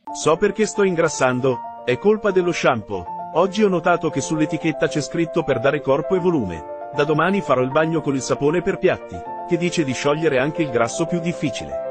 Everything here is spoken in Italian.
So perché sto ingrassando, è colpa dello shampoo. Oggi ho notato che sull'etichetta c'è scritto per dare corpo e volume. Da domani farò il bagno con il sapone per piatti, che dice di sciogliere anche il grasso più difficile.